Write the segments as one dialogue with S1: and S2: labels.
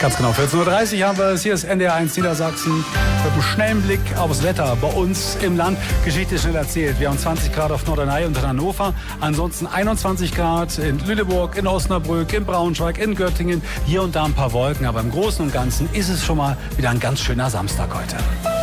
S1: Ganz genau, 14.30 Uhr haben wir es. Hier ist NDR 1 Niedersachsen mit einem schnellen Blick aufs Wetter bei uns im Land. Geschichte schnell erzählt. Wir haben 20 Grad auf Norderney und in Hannover. Ansonsten 21 Grad in Lüneburg, in Osnabrück, in Braunschweig, in Göttingen. Hier und da ein paar Wolken. Aber im Großen und Ganzen ist es schon mal wieder ein ganz schöner Samstag heute.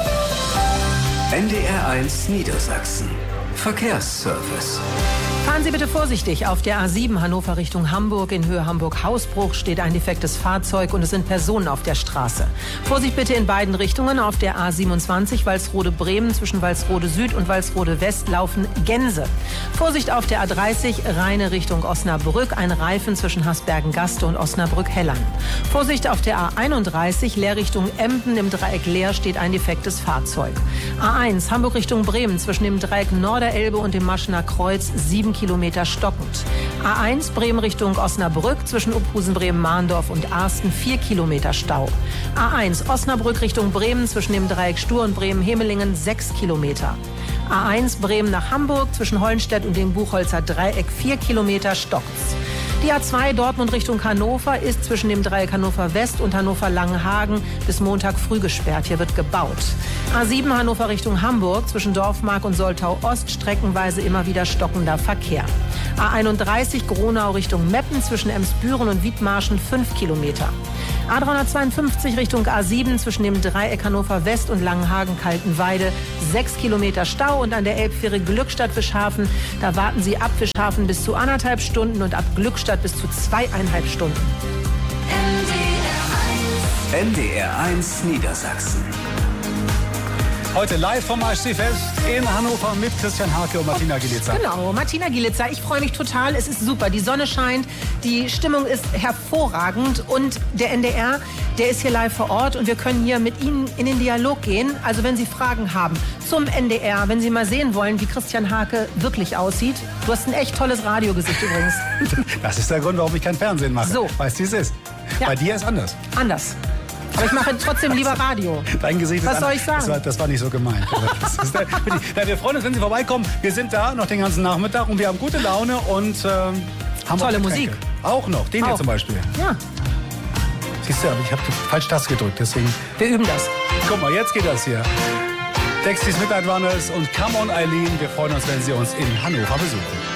S2: NDR 1 Niedersachsen. Verkehrsservice.
S3: Fahren Sie bitte vorsichtig. Auf der A7 Hannover Richtung Hamburg in Höhe Hamburg-Hausbruch steht ein defektes Fahrzeug und es sind Personen auf der Straße. Vorsicht bitte in beiden Richtungen. Auf der A27 Walsrode-Bremen zwischen Walsrode Süd und Walsrode West laufen Gänse. Vorsicht auf der A30 Rheine Richtung Osnabrück. Ein Reifen zwischen Hasbergen-Gaste und Osnabrück-Hellern. Vorsicht auf der A31 Leer Richtung Emden. Im Dreieck Leer steht ein defektes Fahrzeug. A1 Hamburg Richtung Bremen zwischen dem Dreieck Norderelbe und dem Maschener Kreuz 7 Kilometer stockend. A1 Bremen Richtung Osnabrück zwischen Uphusen, Bremen-Mahndorf und Arsten 4 Kilometer Stau. A1 Osnabrück Richtung Bremen zwischen dem Dreieck Stur und Bremen-Hemelingen 6 Kilometer. A1 Bremen nach Hamburg zwischen Hollenstedt und dem Buchholzer Dreieck 4 Kilometer stockt's. Die A2 Dortmund Richtung Hannover ist zwischen dem Dreieck Hannover West und Hannover Langenhagen bis Montag früh gesperrt. Hier wird gebaut. A7 Hannover Richtung Hamburg zwischen Dorfmark und Soltau Ost streckenweise immer wieder stockender Verkehr. A31 Gronau Richtung Meppen zwischen Emsbüren und Wiedmarschen 5 Kilometer. A352 Richtung A7 zwischen dem Dreieck Hannover West und Langenhagen-Kaltenweide 6 Kilometer Stau und an der Elbfähre Glückstadt-Fischhafen, da warten Sie ab Fischhafen bis zu 1,5 Stunden und ab Glückstadt bis zu 2,5 Stunden.
S2: NDR 1 Niedersachsen.
S1: Heute live vom ASC-Fest in Hannover mit Christian Hake und Martina Gielitzer.
S3: Genau, Martina Gielitzer, ich freue mich total. Es ist super, die Sonne scheint, die Stimmung ist hervorragend und der NDR, der ist hier live vor Ort und wir können hier mit Ihnen in den Dialog gehen. Also wenn Sie Fragen haben zum NDR, wenn Sie mal sehen wollen, wie Christian Hake wirklich aussieht. Du hast ein echt tolles Radiogesicht übrigens.
S1: Das ist der Grund, warum ich kein Fernsehen mache.
S3: So.
S1: Weißt du, wie es ist?
S3: Ja.
S1: Bei dir ist anders.
S3: Anders. Aber ich mache trotzdem lieber Radio.
S1: Dein Gesicht
S3: Was
S1: ist
S3: soll ich sagen?
S1: Das war nicht so gemeint. Wir freuen uns, wenn Sie vorbeikommen. Wir sind da noch den ganzen Nachmittag und wir haben gute Laune und haben
S3: tolle
S1: auch
S3: Musik.
S1: Auch noch, den hier
S3: Auch.
S1: zum Beispiel.
S3: Ja,
S1: Siehst du, ich habe die falsche Taste gedrückt, deswegen.
S3: wir üben das.
S1: Guck mal, jetzt geht das hier. Dexys Midnight Runners und Come on Eileen. Wir freuen uns, wenn Sie uns in Hannover besuchen.